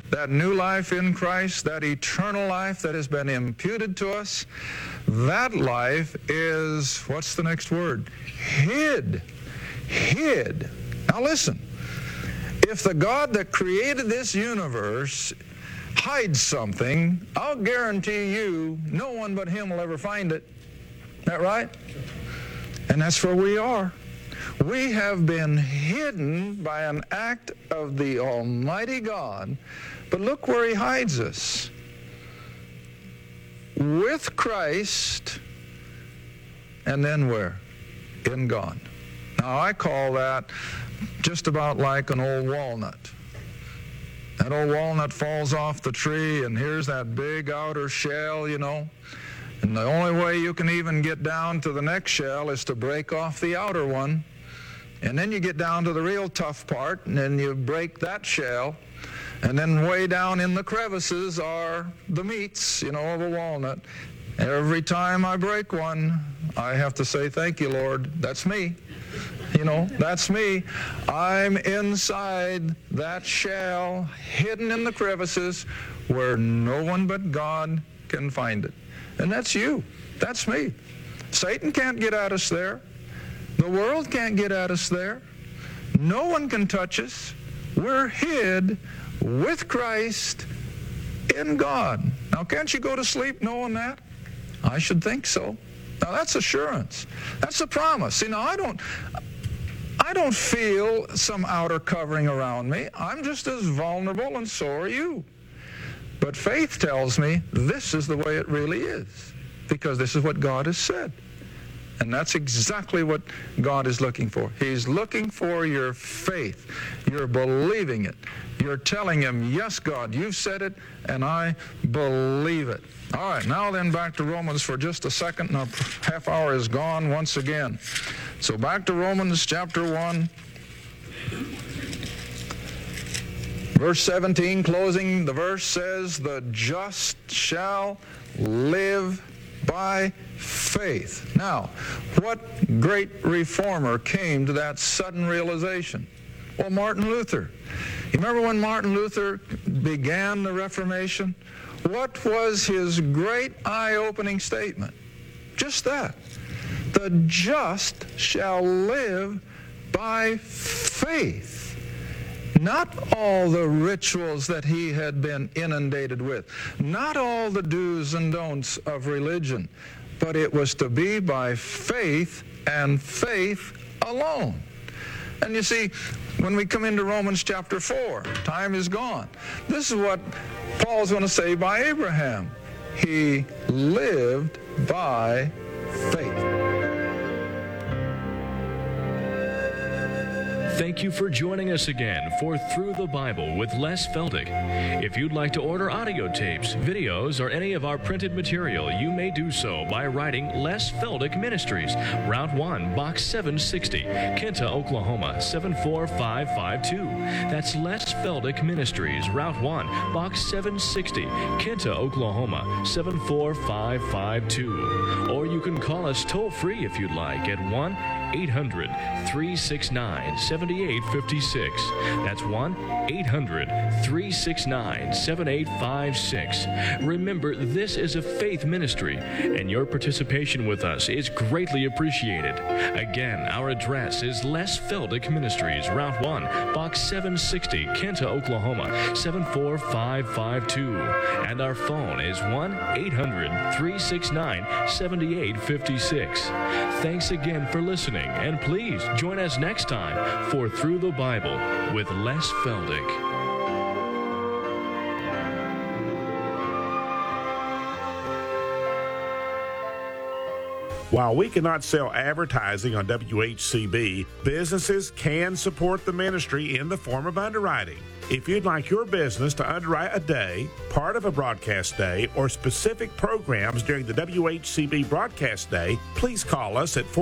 that new life in Christ, that eternal life that has been imputed to us, that life is, what's the next word? Hid. Hid. Now listen, if the God that created this universe hides something, I'll guarantee you no one but Him will ever find it. Is that right? And that's where we are. We have been hidden by an act of the Almighty God, but look where He hides us. With Christ, and then where? In God. Now I call that just about like an old walnut. That old walnut falls off the tree, and here's that big outer shell, you know. And the only way you can even get down to the next shell is to break off the outer one. And then you get down to the real tough part, and then you break that shell. And then way down in the crevices are the meats, you know, of a walnut. Every time I break one, I have to say, thank you, Lord. That's me. You know, that's me. I'm inside that shell, hidden in the crevices, where no one but God can find it. And that's you. That's me. Satan can't get at us there. The world can't get at us there. No one can touch us. We're hid with Christ in God. Now, can't you go to sleep knowing that? I should think so. Now, that's assurance. That's a promise. See, now, I don't feel some outer covering around me. I'm just as vulnerable, and so are you. But faith tells me this is the way it really is, because this is what God has said. And that's exactly what God is looking for. He's looking for your faith. You're believing it. You're telling Him, yes, God, you've said it, and I believe it. All right, now then back to Romans for just a second. Now, half hour is gone once again. So back to Romans chapter 1. Verse 17, closing, the verse says, the just shall live by faith. Now, what great reformer came to that sudden realization? Well, Martin Luther. You remember when Martin Luther began the Reformation? What was his great eye-opening statement? Just that. The just shall live by faith. Not all the rituals that he had been inundated with, not all the do's and don'ts of religion, but it was to be by faith and faith alone. And you see, when we come into Romans chapter 4, time is gone. This is what Paul's going to say by Abraham. He lived by faith. Thank you for joining us again for Through the Bible with Les Feldick. If you'd like to order audio tapes, videos, or any of our printed material, you may do so by writing Les Feldick Ministries, Route 1, Box 760, Kinta, Oklahoma, 74552. That's Les Feldick Ministries, Route 1, Box 760, Kinta, Oklahoma, 74552. Or you can call us toll-free if you'd like at 1-800-369-7856. That's 1-800-369-7856. Remember, this is a faith ministry, and your participation with us is greatly appreciated. Again, our address is Les Feldick Ministries, Route 1, Box 760, Kinta, Oklahoma, 74552. And our phone is 1-800-369-7856. Thanks again for listening, and please join us next time for Through the Bible with Les Feldick. While we cannot sell advertising on WHCB, businesses can support the ministry in the form of underwriting. If you'd like your business to underwrite a day, part of a broadcast day, or specific programs during the WHCB broadcast day, please call us at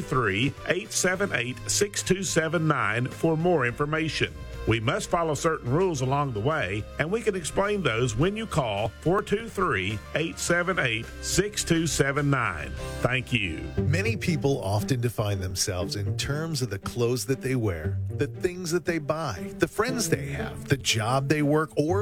423-878-6279 for more information. We must follow certain rules along the way, and we can explain those when you call 423-878-6279. Thank you. Many people often define themselves in terms of the clothes that they wear, the things that they buy, the friends they have, the job they work, or